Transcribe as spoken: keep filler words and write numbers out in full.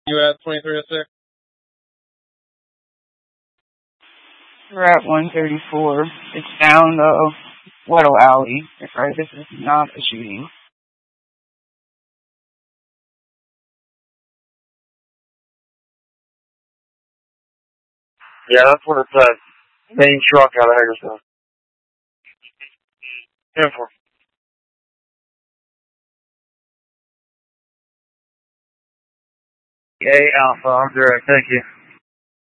You at twenty-three oh six? We're at one thirty-four. It's down the Weddle Alley. Right, this is not a shooting. Yeah, that's what it's at. Main truck out of Hagerstown. ten four. A Alpha, I'm direct, thank you.